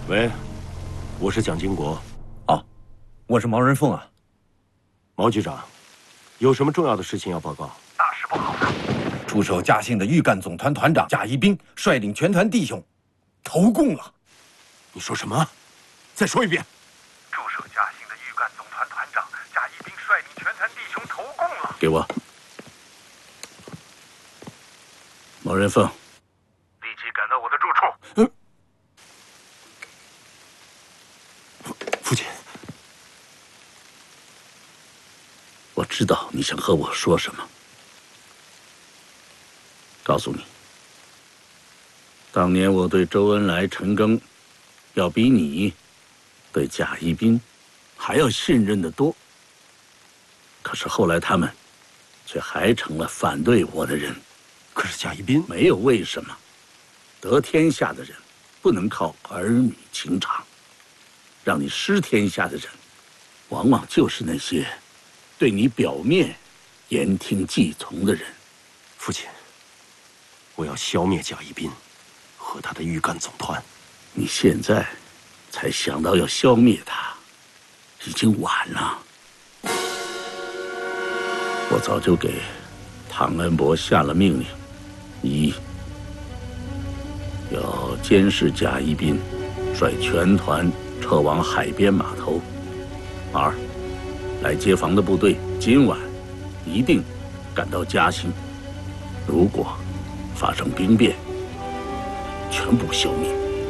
喂，我是蒋经国。 哦，我是毛人凤啊。 毛局长，有什么重要的事情要报告？ 大事不好了！ 驻守嘉兴的豫赣总团团长贾一斌率领全团弟兄投共了。 你说什么？再说一遍。 驻守嘉兴的豫赣总团团长贾一斌率领全团弟兄投共了。 给我。毛人凤， 立即赶到我的住处。 父亲， 我知道你想和我说什么。告诉你，当年我对周恩来、陈赓，要比你对贾一斌还要信任得多。可是后来他们却还成了反对我的人。 可是贾一斌没有为什么，得天下的人不能靠儿女情长。让你失天下的人，往往就是那些对你表面言听计从的人。 父亲，我要消灭贾一斌和他的豫赣总团。 你现在才想到要消灭他，已经晚了。我早就给汤恩伯下了命令：一，要监视贾一斌，率全团撤往海边码头；二，来接防的部队今晚一定赶到嘉兴，如果发生兵变，全部消灭。